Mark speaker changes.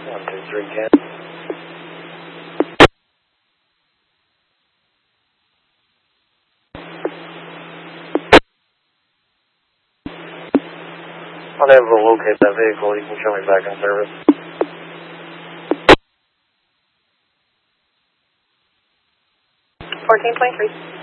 Speaker 1: 123 10. Unable to locate that vehicle, you can show me back in service.
Speaker 2: $14.23.